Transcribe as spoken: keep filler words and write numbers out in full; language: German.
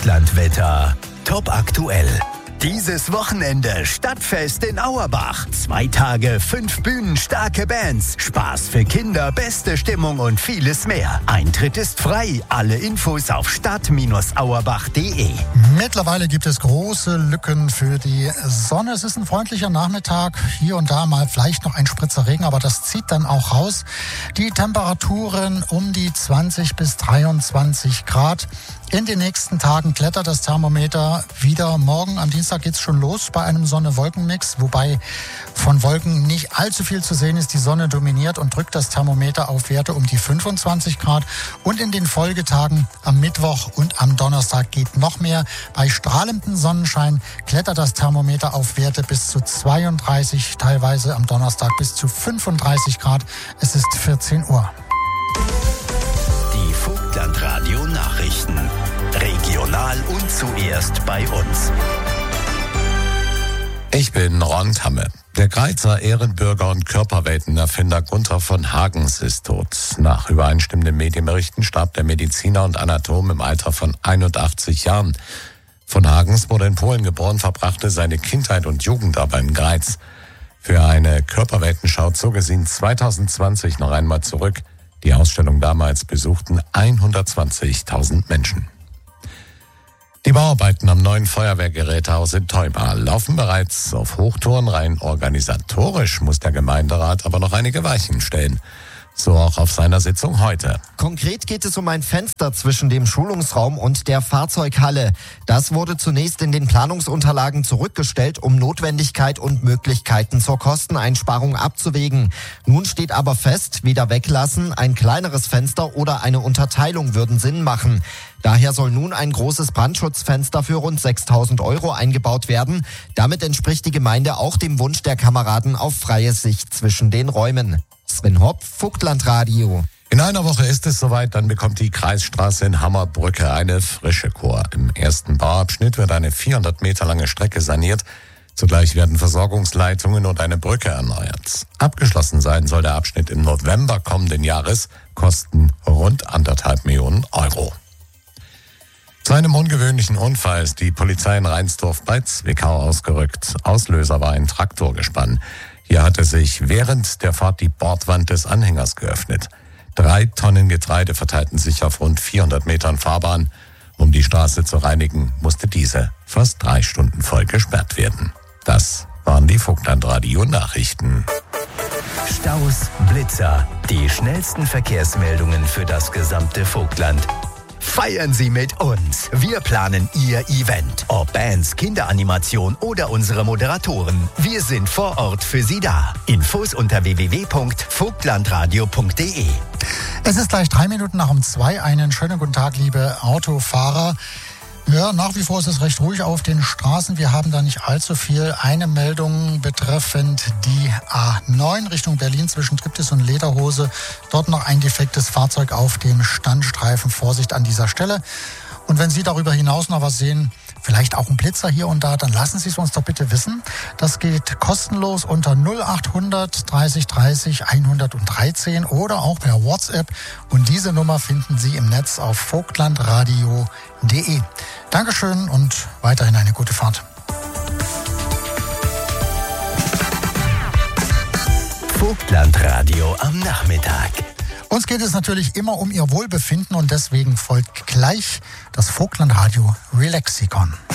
Vogtlandwetter. Top aktuell. Dieses Wochenende Stadtfest in Auerbach. Zwei Tage, fünf bühnenstarke Bands, Spaß für Kinder, beste Stimmung und vieles mehr. Eintritt ist frei. Alle Infos auf stadt auerbach punkt de. Mittlerweile gibt es große Lücken für die Sonne. Es ist ein freundlicher Nachmittag. Hier und da mal vielleicht noch ein Spritzer Regen, aber das zieht dann auch raus. Die Temperaturen um die zwanzig bis dreiundzwanzig Grad. In den nächsten Tagen klettert das Thermometer wieder. Morgen am Dienstag geht's schon los bei einem Sonne-Wolken-Mix, wobei von Wolken nicht allzu viel zu sehen ist. Die Sonne dominiert und drückt das Thermometer auf Werte um die fünfundzwanzig Grad. Und in den Folgetagen am Mittwoch und am Donnerstag geht noch mehr. Bei strahlendem Sonnenschein klettert das Thermometer auf Werte bis zu zweiunddreißig, teilweise am Donnerstag bis zu fünfunddreißig Grad. Es ist vierzehn Uhr. Die Vogtlandradio Nachrichten. Regional und zuerst bei uns. Ich bin Ron Tamme. Der Greizer Ehrenbürger und Körperweltenerfinder Gunther von Hagens ist tot. Nach übereinstimmenden Medienberichten starb der Mediziner und Anatom im Alter von einundachtzig Jahren. Von Hagens wurde in Polen geboren, verbrachte seine Kindheit und Jugend aber in Greiz. Für eine Körperweltenschau zog es ihn zweitausendzwanzig noch einmal zurück. Die Ausstellung damals besuchten hundertzwanzigtausend Menschen. Die Bauarbeiten am neuen Feuerwehrgerätehaus in Theuma laufen bereits auf Hochtouren. Rein organisatorisch muss der Gemeinderat aber noch einige Weichen stellen. So auch auf seiner Sitzung heute. Konkret geht es um ein Fenster zwischen dem Schulungsraum und der Fahrzeughalle. Das wurde zunächst in den Planungsunterlagen zurückgestellt, um Notwendigkeit und Möglichkeiten zur Kosteneinsparung abzuwägen. Nun steht aber fest, wieder weglassen, ein kleineres Fenster oder eine Unterteilung würden Sinn machen. Daher soll nun ein großes Brandschutzfenster für rund sechstausend Euro eingebaut werden. Damit entspricht die Gemeinde auch dem Wunsch der Kameraden auf freie Sicht zwischen den Räumen. Sven Hopp, Vogtlandradio. In einer Woche ist es soweit, dann bekommt die Kreisstraße in Hammerbrücke eine frische Kur. Im ersten Bauabschnitt wird eine vierhundert Meter lange Strecke saniert. Zugleich werden Versorgungsleitungen und eine Brücke erneuert. Abgeschlossen sein soll der Abschnitt im November kommenden Jahres, kosten rund anderthalb Millionen Euro. Zu einem ungewöhnlichen Unfall ist die Polizei in Reinsdorf bei Zwickau ausgerückt. Auslöser war ein Traktorgespann. Hier hatte sich während der Fahrt die Bordwand des Anhängers geöffnet. Drei Tonnen Getreide verteilten sich auf rund vierhundert Metern Fahrbahn. Um die Straße zu reinigen, musste diese fast drei Stunden voll gesperrt werden. Das waren die Vogtlandradio-Nachrichten. Staus, Blitzer, die schnellsten Verkehrsmeldungen für das gesamte Vogtland. Feiern Sie mit uns. Wir planen Ihr Event. Ob Bands, Kinderanimation oder unsere Moderatoren. Wir sind vor Ort für Sie da. Infos unter w w w punkt vogtlandradio punkt de. Es ist gleich drei Minuten nach um zwei. Einen schönen guten Tag, liebe Autofahrer. Ja, nach wie vor ist es recht ruhig auf den Straßen. Wir haben da nicht allzu viel. Eine Meldung betreffend die A neun Richtung Berlin zwischen Triptis und Lederhose. Dort noch ein defektes Fahrzeug auf dem Standstreifen. Vorsicht an dieser Stelle. Und wenn Sie darüber hinaus noch was sehen, vielleicht auch ein Blitzer hier und da, dann lassen Sie es uns doch bitte wissen. Das geht kostenlos unter null achthundert dreißig dreißig hundertdreizehn oder auch per WhatsApp. Und diese Nummer finden Sie im Netz auf vogtlandradio punkt de. Dankeschön und weiterhin eine gute Fahrt. Vogtlandradio am Nachmittag. Uns geht es natürlich immer um Ihr Wohlbefinden und deswegen folgt gleich das Vogtlandradio Relaxikon.